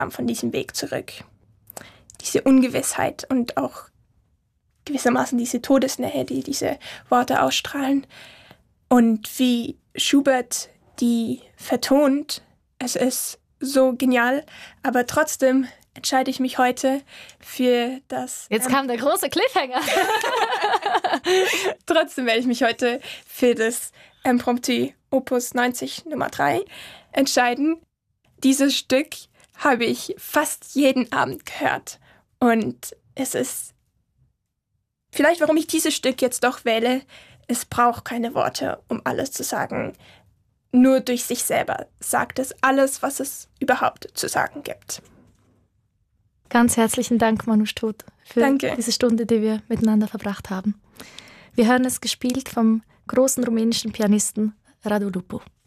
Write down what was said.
von diesem Weg zurück. Diese Ungewissheit und auch gewissermaßen diese Todesnähe, die diese Worte ausstrahlen. Und wie Schubert die vertont, es ist so genial, aber trotzdem entscheide ich mich heute für das... Jetzt kam der große Cliffhanger. Trotzdem werde ich mich heute für das Impromptu Opus 90 Nummer 3 entscheiden. Dieses Stück habe ich fast jeden Abend gehört. Und es ist vielleicht, warum ich dieses Stück jetzt doch wähle, es braucht keine Worte, um alles zu sagen. Nur durch sich selber sagt es alles, was es überhaupt zu sagen gibt. Ganz herzlichen Dank, Manouche Todt, für diese Stunde, die wir miteinander verbracht haben. Wir hören es gespielt vom großen rumänischen Pianisten Radu Lupu.